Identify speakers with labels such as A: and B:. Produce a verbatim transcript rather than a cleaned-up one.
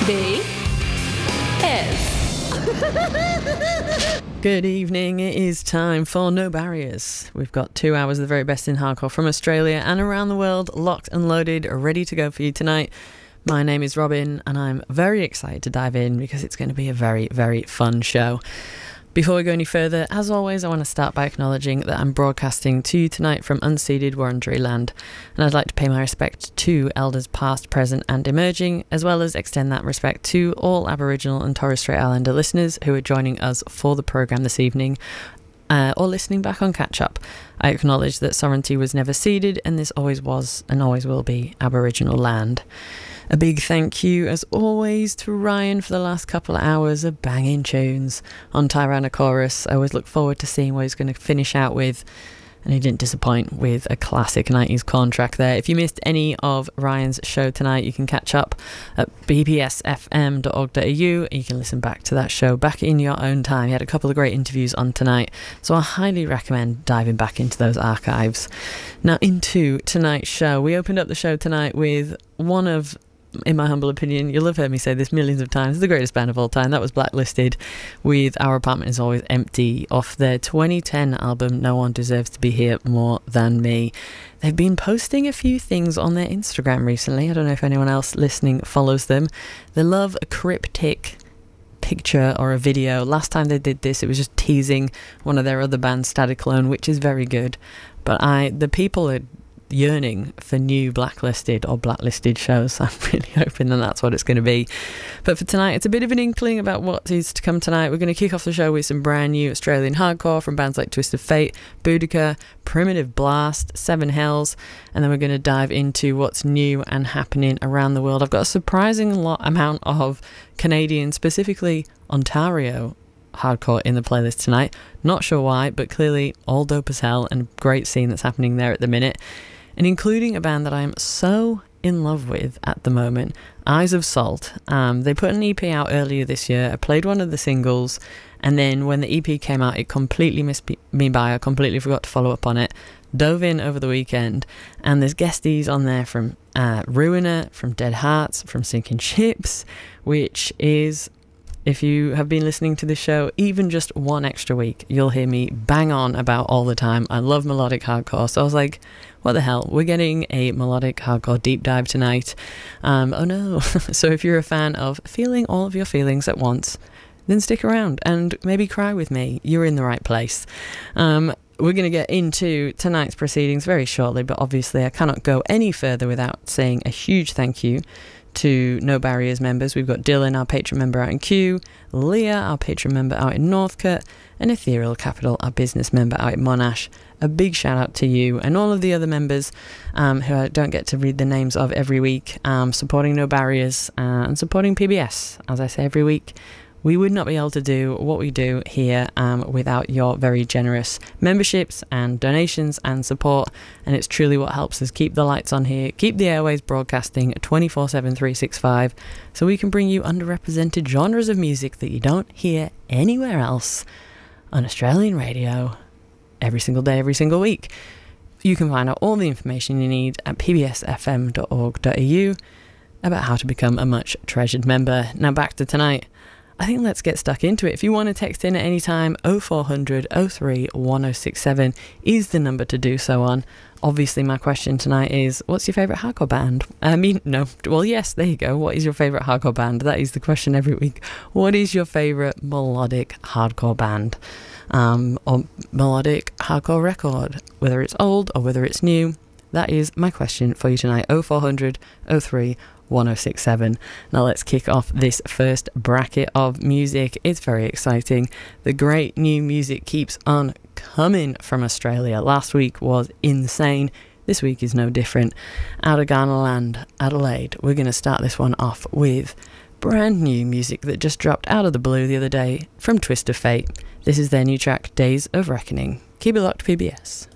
A: B S.
B: Good evening, it is time for No Barriers. We've got two hours of the very best in hardcore from Australia and around the world, locked and loaded, ready to go for you tonight. My name is Robin and I'm very excited to dive in because it's going to be a very, very fun show. Before we go any further, as always, I want to start by acknowledging that I'm broadcasting to you tonight from unceded Wurundjeri land, and I'd like to pay my respect to elders past, present and emerging, as well as extend that respect to all Aboriginal and Torres Strait Islander listeners who are joining us for the programme this evening, uh, or listening back on catch-up. I acknowledge that sovereignty was never ceded, and this always was and always will be Aboriginal land. A big thank you, as always, to Ryan for the last couple of hours of banging tunes on Tyrannosaurus. I always look forward to seeing what he's going to finish out with, and he didn't disappoint with a classic nineties corn track there. If you missed any of Ryan's show tonight, you can catch up at b b s f m dot org dot a u. You can listen back to that show back in your own time. He had a couple of great interviews on tonight, so I highly recommend diving back into those archives. Now, into tonight's show. We opened up the show tonight with one of, in my humble opinion, you'll have heard me say this millions of times, the greatest band of all time. That was Blacklisted with Our Apartment Is Always Empty off their twenty ten album No One Deserves to Be Here More Than Me. They've been posting a few things on their Instagram recently. I don't know if anyone else listening follows them. They love a cryptic picture or a video. Last time they did this, it was just teasing one of their other bands, Static Clone, which is very good. But I, the people are yearning for new Blacklisted or Blacklisted shows. I'm really hoping that that's what it's going to be. But for tonight, it's a bit of an inkling about what is to come tonight. We're going to kick off the show with some brand new Australian hardcore from bands like Twisted Fate, Boudica, Primitive Blast, Seven Hells, and then we're going to dive into what's new and happening around the world. I've got a surprising lot amount of Canadian, specifically Ontario hardcore in the playlist tonight. Not sure why, but clearly all dope as hell and great scene that's happening there at the minute. And including a band that I'm so in love with at the moment, Eyes of Salt. Um, they put an E P out earlier this year. I played one of the singles, and then when the E P came out, it completely missed me by. I completely forgot to follow up on it. Dove in over the weekend, and there's guesties on there from uh, Ruiner, from Dead Hearts, from Sinking Ships, which is, if you have been listening to this show even just one extra week, you'll hear me bang on about all the time. I love melodic hardcore, so I was like, what the hell, we're getting a melodic hardcore deep dive tonight. Um, oh no. So if you're a fan of feeling all of your feelings at once, then stick around and maybe cry with me. You're in the right place. Um, we're going to get into tonight's proceedings very shortly, but obviously I cannot go any further without saying a huge thank you to No Barriers members. We've got Dylan, our patron member out in Kew, Leah, our patron member out in Northcote, and Ethereal Capital, our business member out in Monash. A big shout out to you and all of the other members um, who I don't get to read the names of every week, um, supporting No Barriers uh, and supporting P B S, as I say every week. We would not be able to do what we do here um, without your very generous memberships and donations and support, and it's truly what helps us keep the lights on here, keep the airways broadcasting twenty-four seven, three sixty-five, so we can bring you underrepresented genres of music that you don't hear anywhere else on Australian radio every single day, every single week. You can find out all the information you need at p b s f m dot org dot a u about how to become a much treasured member. Now back to tonight. I think let's get stuck into it. If you want to text in at any time, oh four hundred, oh three, one oh six seven is the number to do so on. Obviously, my question tonight is, what's your favourite hardcore band? I mean, no, well, yes, there you go. What is your favourite hardcore band? That is the question every week. What is your favourite melodic hardcore band? Um, or melodic hardcore record? Whether it's old or whether it's new, that is my question for you tonight. oh four hundred, oh three, one oh six seven. Now let's kick off this first bracket of music. It's very exciting. The great new music keeps on coming from Australia. Last week was insane. This week is no different. Out of Ghana land, Adelaide. We're going to start this one off with brand new music that just dropped out of the blue the other day from Twisted Fate. This is their new track, Days of Reckoning. Keep it locked, P B S.